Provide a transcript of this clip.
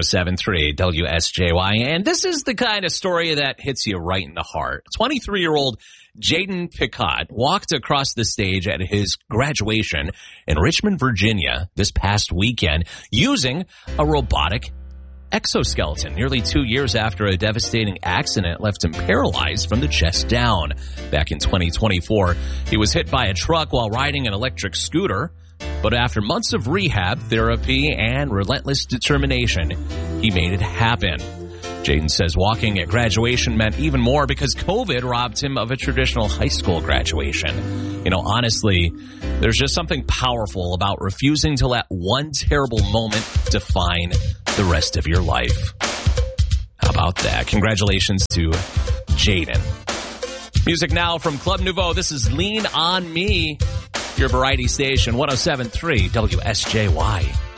107.3 WSJY. And this is the kind of story that hits you right in the heart. 23-year-old Jaden Picott walked across the stage at his graduation in Richmond, Virginia this past weekend using a robotic exoskeleton nearly 2 years after a devastating accident left him paralyzed from the chest down. Back in 2024, he was hit by a truck while riding an electric scooter. But after months of rehab, therapy, and relentless determination, he made it happen. Jaden says walking at graduation meant even more because COVID robbed him of a traditional high school graduation. You know, honestly, there's just something powerful about refusing to let one terrible moment define the rest of your life. How about that? Congratulations to Jaden. Music now from Club Nouveau. This is Lean on Me, your variety station, 107.3 WSJY.